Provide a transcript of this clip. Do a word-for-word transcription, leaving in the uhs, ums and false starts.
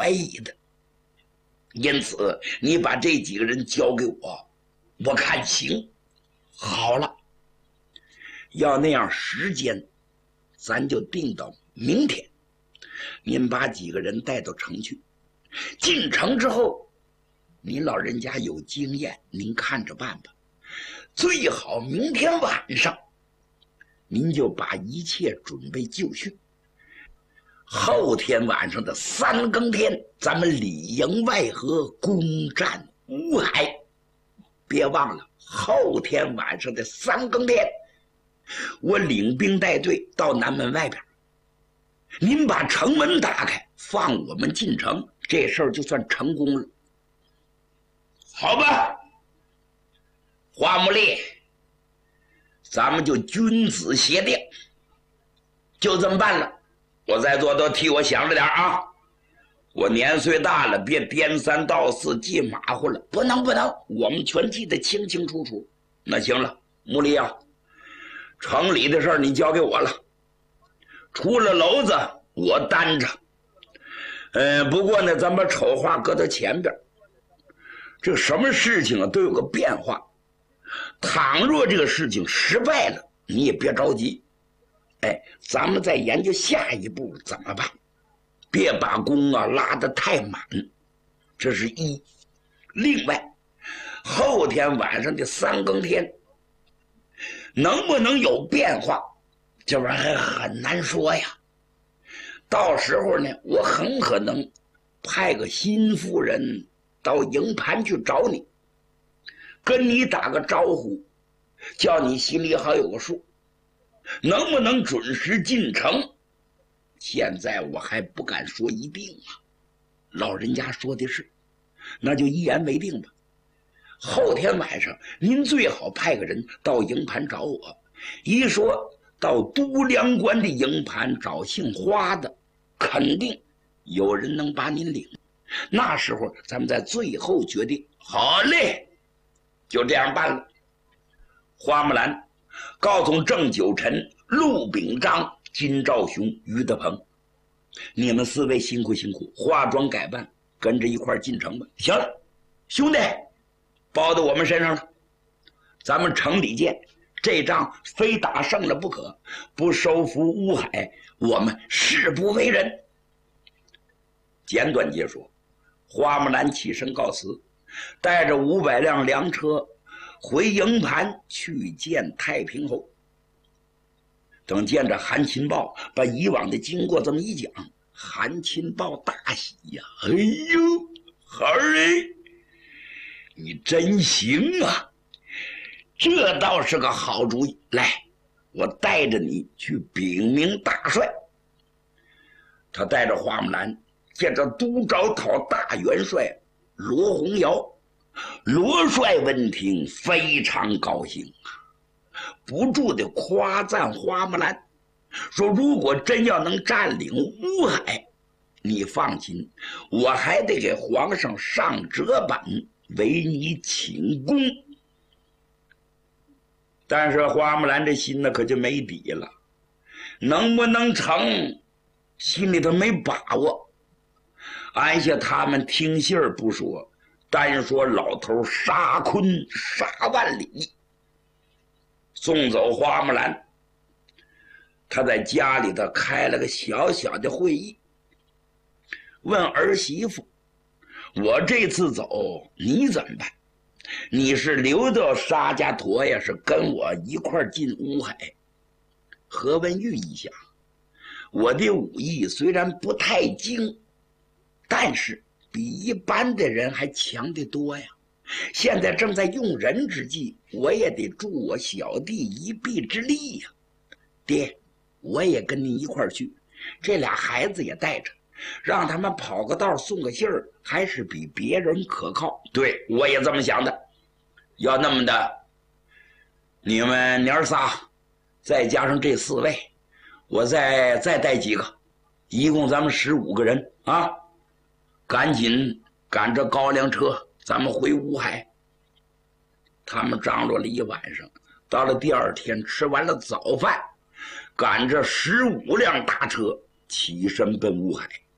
怀疑的。因此，你把这几个人交给我，我看行。好了，要那样，时间咱就定到明天。您把几个人带到城去，进城之后，您老人家有经验，您看着办吧。最好明天晚上，您就把一切准备就绪。后天晚上的三更天，咱们里应外合，攻占乌海。别忘了，后天晚上的三更天，我领兵带队到南门外边，您把城门打开，放我们进城，这事儿就算成功了。好吧，花木丽，咱们就君子协定，就这么办了。我在座都替我想着点啊！我年岁大了，别颠三倒四记马虎了，不能不能，我们全记得清清楚楚。那行了，木丽啊，城里的事儿你交给我了，出了楼子我担着。呃，不过呢，咱把丑话搁到前边，这什么事情啊都有个变化。倘若这个事情失败了，你也别着急。哎，咱们再研究下一步怎么办，别把弓啊拉得太满，这是一。另外，后天晚上的三更天能不能有变化，这玩意儿还很难说呀。到时候呢，我很可能派个心腹人到营盘去找你，跟你打个招呼，叫你心里好有个数。能不能准时进城，现在我还不敢说一定啊。老人家说的是，那就一言为定吧。后天晚上您最好派个人到营盘找我，一说到都梁关的营盘找姓花的，肯定有人能把您领。那时候咱们在最后决定。好嘞，就这样办了。花木兰告诉郑九臣、陆秉章、金兆雄、于德鹏，你们四位辛苦辛苦，化妆改扮，跟着一块进城吧。行了，兄弟，包到我们身上了。咱们城里见，这仗非打胜了不可，不收服乌海，我们誓不为人。简短结束，花木兰起身告辞，带着五百辆粮车回营盘去见太平侯。等见着韩擒豹把以往的经过这么一讲，韩擒豹大喜呀！哎呦，孩儿哎，你真行啊，这倒是个好主意。来，我带着你去禀明大帅。他带着花木兰见着都招讨大元帅罗洪尧。罗帅闻听非常高兴啊，不住的夸赞花木兰，说如果真要能占领乌海，你放心，我还得给皇上上折板，为你请功。但是花木兰这心呢可就没底了，能不能成心里头没把握。按下他们听信儿不说，单说老头杀坤杀万里，送走花木兰，他在家里头开了个小小的会议，问儿媳妇，我这次走你怎么办？你是留到沙家坨呀，是跟我一块进乌海？何文玉一想，我的武艺虽然不太精，但是比一般的人还强得多呀。现在正在用人之际，我也得助我小弟一臂之力呀。爹，我也跟您一块儿去，这俩孩子也带着，让他们跑个道送个信儿，还是比别人可靠。对，我也这么想的。要那么的，你们娘仨再加上这四位，我再再带几个，一共咱们十五个人啊！赶紧赶着高粱车，咱们回乌海。他们张罗了一晚上，到了第二天吃完了早饭，赶着十五辆大车起身奔乌海。